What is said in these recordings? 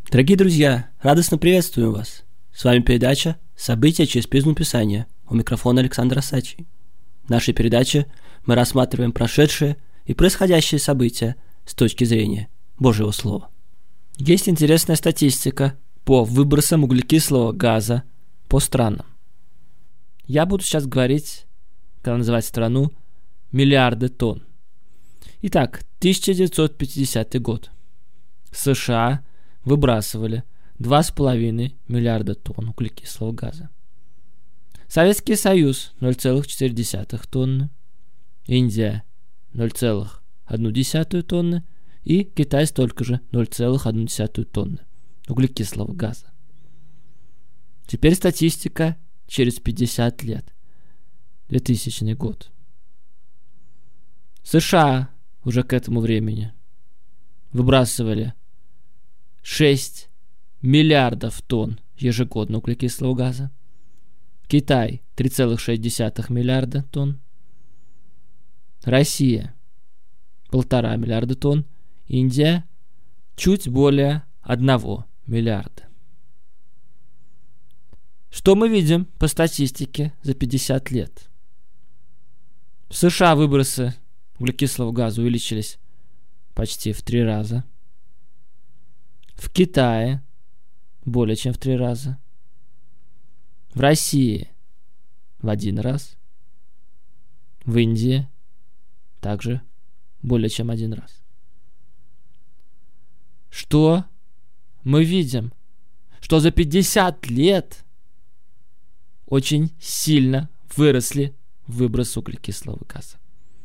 Дорогие друзья, радостно приветствуем вас. С вами передача «События через призму Писания». У микрофона Александр Асачий. В нашей передаче мы рассматриваем прошедшие и происходящие события с точки зрения Божьего Слова. Есть интересная статистика по выбросам углекислого газа по странам. Я буду сейчас говорить, когда называть страну, миллиарды тонн. Итак, 1950 год. США выбрасывали 2,5 миллиарда тонн углекислого газа. Советский Союз 0,4 тонны, Индия 0,1 тонны и Китай столько же 0,1 тонны углекислого газа. Теперь статистика через 50 лет. 2000 год. США уже к этому времени выбрасывали 6 миллиардов тонн ежегодно углекислого газа. Китай 3,6 миллиарда тонн. Россия 1,5 миллиарда тонн. Индия чуть более 1 миллиарда. Что мы видим по статистике за 50 лет? В США выбросы углекислого газа увеличились почти в 3 раза. В Китае более чем в 3 раза. В России в 1 раз. В Индии также более чем 1 раз. Что мы видим? Что за 50 лет очень сильно выросли выбросы углекислого газа.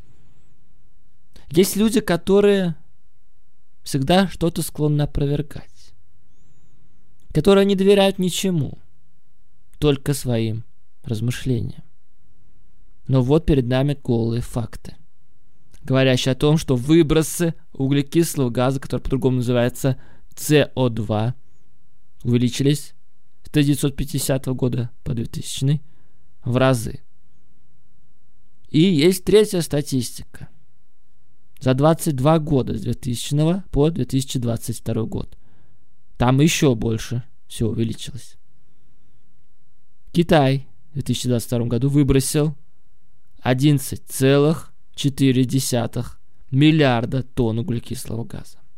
Есть люди, которые всегда что-то склонны опровергать, которые не доверяют ничему, только своим размышлениям. Но вот перед нами голые факты, говорящие о том, что выбросы углекислого газа, который по-другому называется СО2, увеличились с 1950 года по 2000 в разы. И есть третья статистика. За 22 года с 2000 по 2022 год. Там еще больше все увеличилось. Китай в 2022 году выбросил 11,4 миллиарда тонн углекислого газа.